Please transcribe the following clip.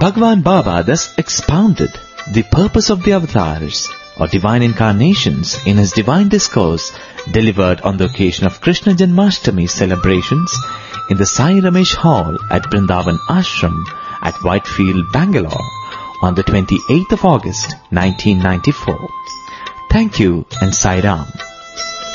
Bhagwan Baba thus expounded the purpose of the avatars or divine incarnations in his divine discourse delivered on the occasion of Krishna Janmashtami celebrations in the Sai Ramesh Hall at Brindavan Ashram at Whitefield, Bangalore on the 28th of August 1994. Thank you and Sai Ram.